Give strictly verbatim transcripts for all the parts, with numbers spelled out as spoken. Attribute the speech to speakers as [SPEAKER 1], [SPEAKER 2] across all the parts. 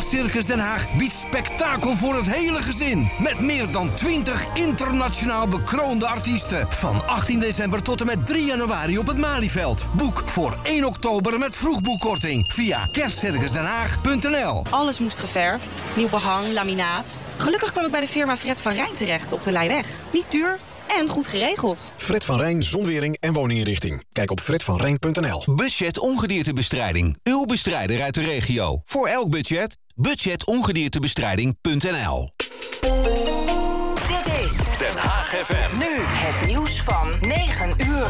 [SPEAKER 1] Kerstcircus Den Haag biedt spektakel voor het hele gezin. Met meer dan twintig internationaal bekroonde artiesten. Van achttien december tot en met drie januari op het Malieveld. Boek voor één oktober met vroegboekkorting via kerstcircus den haag punt n l.
[SPEAKER 2] Alles moest geverfd. Nieuw behang, laminaat. Gelukkig kwam ik bij de firma Fred van Rijn terecht op de Leijweg. Niet duur en goed geregeld.
[SPEAKER 3] Fred van Rijn Zonwering en Wooninrichting. Kijk op fred van rijn punt n l.
[SPEAKER 4] Budget ongediertebestrijding. Uw bestrijder uit de regio. Voor elk budget. budget ongediertebestrijding punt n l.
[SPEAKER 5] Dit is
[SPEAKER 6] Den Haag F M.
[SPEAKER 5] Nu het nieuws van negen uur.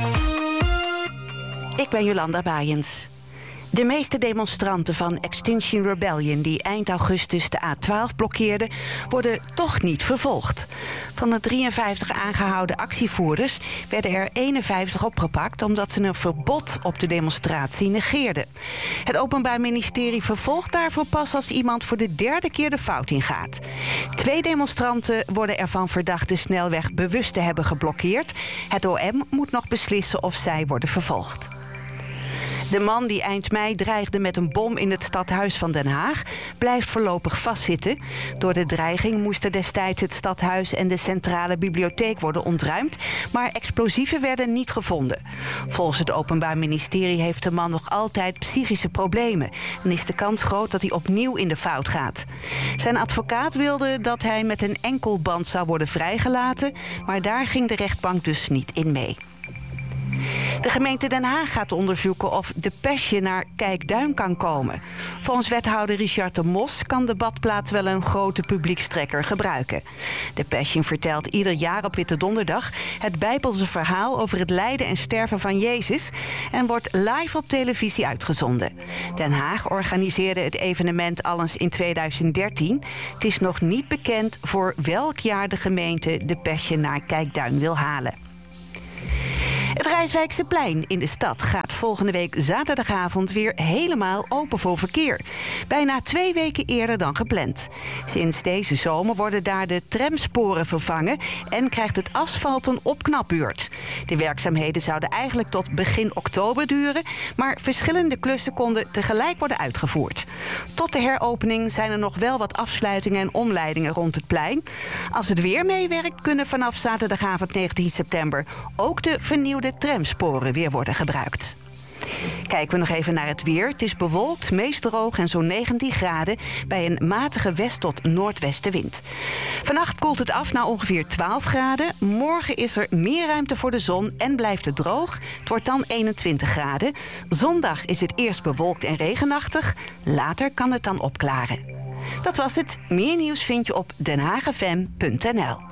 [SPEAKER 7] Ik ben Jolanda Baaiens. De meeste demonstranten van Extinction Rebellion die eind augustus de A twaalf blokkeerden, worden toch niet vervolgd. Van de drieënvijftig aangehouden actievoerders werden er eenenvijftig opgepakt omdat ze een verbod op de demonstratie negeerden. Het Openbaar Ministerie vervolgt daarvoor pas als iemand voor de derde keer de fout ingaat. Twee demonstranten worden ervan verdacht de snelweg bewust te hebben geblokkeerd. Het O M moet nog beslissen of zij worden vervolgd. De man die eind mei dreigde met een bom in het stadhuis van Den Haag blijft voorlopig vastzitten. Door de dreiging moesten destijds het stadhuis en de centrale bibliotheek worden ontruimd, maar explosieven werden niet gevonden. Volgens het Openbaar Ministerie heeft de man nog altijd psychische problemen en is de kans groot dat hij opnieuw in de fout gaat. Zijn advocaat wilde dat hij met een enkelband zou worden vrijgelaten, maar daar ging de rechtbank dus niet in mee. De gemeente Den Haag gaat onderzoeken of de Passion naar Kijkduin kan komen. Volgens wethouder Richard de Mos kan de badplaats wel een grote publiekstrekker gebruiken. De Passion vertelt ieder jaar op Witte Donderdag het Bijbelse verhaal over het lijden en sterven van Jezus en wordt live op televisie uitgezonden. Den Haag organiseerde het evenement al eens in tweeduizend dertien. Het is nog niet bekend voor welk jaar de gemeente de Passion naar Kijkduin wil halen. Het Rijswijkse plein in de stad gaat volgende week zaterdagavond weer helemaal open voor verkeer. Bijna twee weken eerder dan gepland. Sinds deze zomer worden daar de tramsporen vervangen en krijgt het asfalt een opknapbeurt. De werkzaamheden zouden eigenlijk tot begin oktober duren, maar verschillende klussen konden tegelijk worden uitgevoerd. Tot de heropening zijn er nog wel wat afsluitingen en omleidingen rond het plein. Als het weer meewerkt, kunnen vanaf zaterdagavond negentien september ook de vernieuwde tramsporen weer worden gebruikt. Kijken we nog even naar het weer. Het is bewolkt, meest droog en zo'n negentien graden bij een matige west- tot noordwestenwind. Vannacht koelt het af naar ongeveer twaalf graden. Morgen is er meer ruimte voor de zon en blijft het droog. Het wordt dan eenentwintig graden. Zondag is het eerst bewolkt en regenachtig. Later kan het dan opklaren. Dat was het. Meer nieuws vind je op den haag f m punt n l.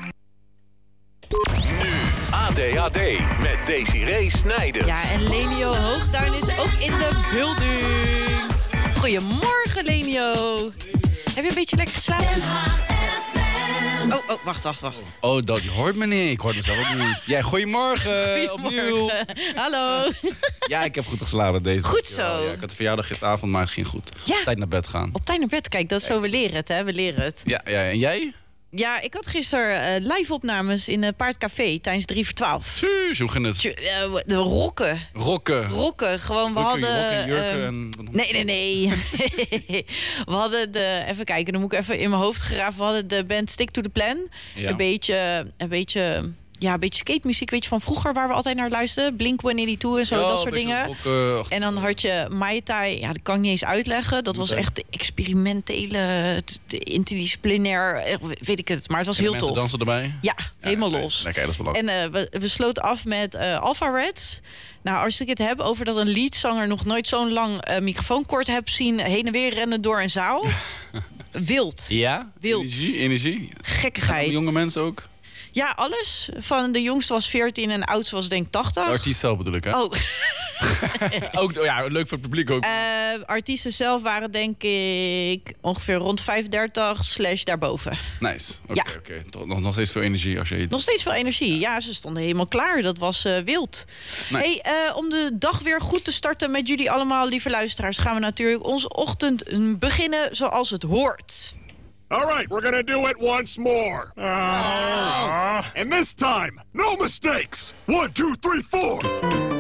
[SPEAKER 6] A D H D met Desiree Snijder.
[SPEAKER 8] Ja, en Lenio Hoogduin is ook in de building. Goedemorgen, Lenio. Heb je een beetje lekker geslapen? Oh, oh, wacht, wacht, wacht.
[SPEAKER 9] Oh, dat je hoort me niet. Ik hoor mezelf ook niet. Ja, goedemorgen.
[SPEAKER 8] Goedemorgen.
[SPEAKER 9] Opnieuw.
[SPEAKER 8] Hallo.
[SPEAKER 9] Ja, ik heb goed geslapen deze
[SPEAKER 8] Goed
[SPEAKER 9] dag.
[SPEAKER 8] zo.
[SPEAKER 9] Ja, ik had de verjaardag gisteravond, maar het ging goed.
[SPEAKER 8] Ja.
[SPEAKER 9] Tijd naar bed gaan.
[SPEAKER 8] Op tijd naar bed, kijk, dat is zo, we leren het, hè, we leren het.
[SPEAKER 9] Ja, ja, en jij?
[SPEAKER 8] Ja, ik had gisteren uh, live-opnames in het Paardcafé tijdens drie voor twaalf.
[SPEAKER 9] Tjuus, hoe ging het?
[SPEAKER 8] Tju, uh, de rokken.
[SPEAKER 9] Rokken.
[SPEAKER 8] Rokken, gewoon, we
[SPEAKER 9] Rokken,
[SPEAKER 8] hadden...
[SPEAKER 9] rokken, jurken
[SPEAKER 8] uh,
[SPEAKER 9] en...
[SPEAKER 8] Nee, nee, nee. We hadden de... Even kijken, dan moet ik even in mijn hoofd graven. We hadden de band Stick to the Plan.
[SPEAKER 9] Ja.
[SPEAKER 8] Een beetje... Een beetje Ja, een beetje skatemuziek, weet je, van vroeger waar we altijd naar luisterden. Blink honderdtweeëntigtwee en zo,
[SPEAKER 9] Ja,
[SPEAKER 8] dat soort dingen.
[SPEAKER 9] Ook, uh,
[SPEAKER 8] en dan had je Muay Thai, ja, dat kan ik niet eens uitleggen. Dat was echt de experimentele, de interdisciplinair, weet ik het. Maar het was heel tof.
[SPEAKER 9] Mensen dansen erbij?
[SPEAKER 8] Ja, helemaal
[SPEAKER 9] ja,
[SPEAKER 8] los.
[SPEAKER 9] Lekker, dat is belangrijk.
[SPEAKER 8] En uh, we, we sloten af met uh, Alpha Reds. Nou, als ik het heb over dat een leadzanger nog nooit zo'n lang uh, microfoonkoord heb zien heen en weer rennen door een zaal. Wild.
[SPEAKER 9] Ja?
[SPEAKER 8] Wild.
[SPEAKER 9] Energie? Energie.
[SPEAKER 8] Gekkigheid.
[SPEAKER 9] Jonge mensen ook?
[SPEAKER 8] Ja, alles. Van de jongste was veertien en de oudste was denk ik tachtig.
[SPEAKER 9] De artiest zelf bedoel ik, hè?
[SPEAKER 8] Oh.
[SPEAKER 9] ook, ja, leuk voor het publiek ook.
[SPEAKER 8] Uh, artiesten zelf waren denk ik ongeveer rond vijfendertig slash daarboven.
[SPEAKER 9] Nice. Oké,
[SPEAKER 8] ja.
[SPEAKER 9] oké. Okay. Nog, nog steeds veel energie als je het...
[SPEAKER 8] Nog steeds veel energie. Ja, ze stonden helemaal klaar. Dat was uh, wild. Nice. Hey, uh, om de dag weer goed te starten met jullie allemaal, lieve luisteraars, gaan we natuurlijk onze ochtend beginnen zoals het hoort.
[SPEAKER 10] All right, we're gonna do it once more. Uh, and this time, no mistakes. One, two, three, four.